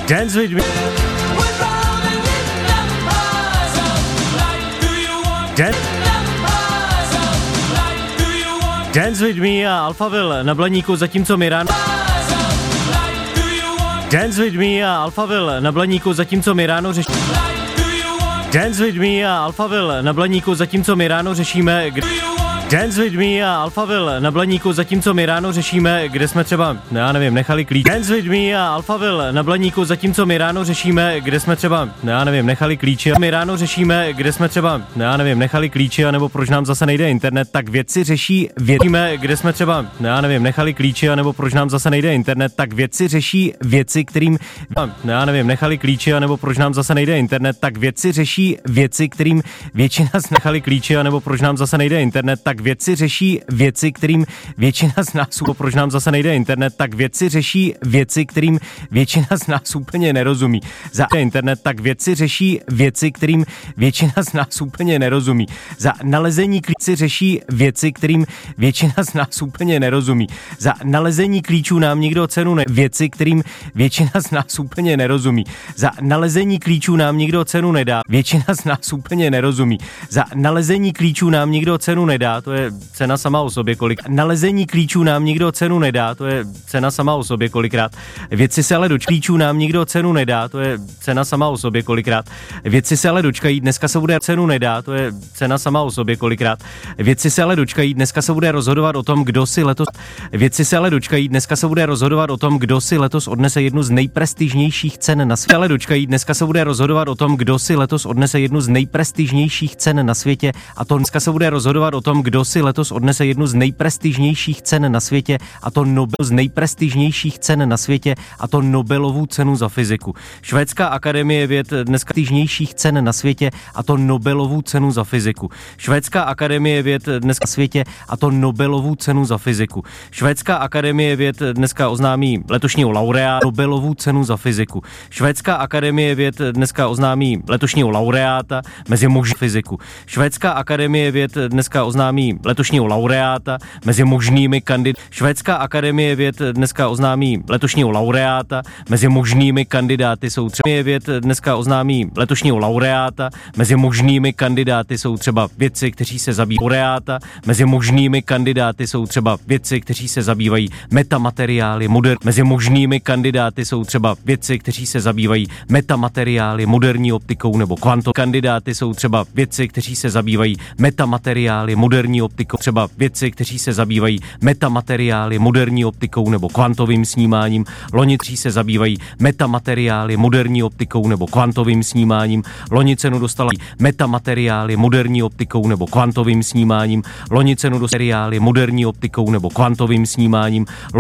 Dance with me. Dance with me a Alphaville na Blaníku, zatímco my ráno. Dance with me a Alphaville na Blaníku, zatímco my ráno řešíme. Dance with me a Alphaville na Blaníku, zatímco my ráno řešíme. Dance with me a Alphaville na Blaníku, zatímco my ráno řešíme, kde jsme třeba, já nevím, nechali klíče. Dance with me a Alphaville na Blaníku, zatímco my ráno řešíme, kde jsme třeba, já nevím, nechali klíče. My ráno řešíme, kde jsme třeba, já nevím, nechali klíče, nebo proč nám zase nejde internet, tak vědci řeší, kde jsme třeba, já nevím, nechali klíče, nebo proč nám zase nejde internet, tak vědci řeší věci, kterým, já nevím, nechali klíče, nebo proč nám zase nejde internet, tak vědci řeší věci, kterým většina z nechali klíče, nebo proč nám zase nejde internet, tak vědci řeší věci, kterým většina z nás, proč nám zase nejde internet, tak vědci řeší věci, kterým většina z nás úplně nerozumí. Za internet, tak vědci řeší věci, kterým většina z nás úplně nerozumí. Za nalezení klíčů řeší věci, kterým většina z nás úplně nerozumí. Za nalezení klíčů nám nikdo cenu věci, kterým většina z nás úplně nerozumí. Za nalezení klíčů nám nikdo cenu nedá. Většina z nás úplně nerozumí. Za nalezení klíčů nám nikdo cenu nedá. To je cena sama o sobě, kolik. Nalezení klíčů nám nikdo cenu nedá, to je cena sama o sobě kolikrát. Vědci se ale dočkají, klíčů nám nikdo cenu nedá, to je cena sama o sobě kolikrát. Vědci se ale dočkají, dneska se bude cenu nedá, to je cena sama o sobě kolikrát. Vědci se ale dočkají, dneska se bude rozhodovat o tom, kdo si letos. Vědci se ale dočkají, dneska se bude rozhodovat o tom, kdo si letos odnese jednu z nejprestižnějších cen na světě. Ale dočkají, dneska se bude rozhodovat o tom, kdo si letos odnese jednu z nejprestižnějších cen na světě, a to dneska se bude rozhodovat o tom, kdo si letos odnese jednu z nejprestižnějších cen na světě, a to Nobelovu cenu za fyziku. Švédská akademie věd dneska prestižnějších cen na světě, a to Nobelovu cenu za fyziku. Švédská akademie věd dneska světě, a to Nobelovu cenu za fyziku. Švédská akademie věd dneska oznámí letošního laureáta Nobelovu cenu za fyziku. Švédská akademie věd dneska oznámí letošního laureáta mezi muži fyziku. Švédská akademie věd dneska oznámí letošního laureáta mezi možnými kandidáty. Švédská akademie věd dneska oznámí letošního laureáta mezi možnými kandidáty jsou třeba věd dneska oznámí letošního laureáta mezi možnými kandidáty jsou třeba vědci, kteří se zabývají laureáta mezi možnými kandidáty jsou třeba vědci, kteří se zabývají metamateriály mezi možnými kandidáty jsou třeba vědci, kteří se zabývají metamateriály moderní optikou nebo kvantovou. Kandidáty jsou třeba vědci, kteří se zabývají metamateriály moderní optikou, třeba vědci, kteří se zabývají metamateriály moderní optikou nebo kvantovým snímáním. Loni, kteří se zabývají metamateriály moderní optikou nebo kvantovým snímáním. Loni cenu dostala metamateriály moderní optikou nebo kvantovým snímáním. Loni cenu dostala materiály moderní optikou nebo kvantovým snímáním.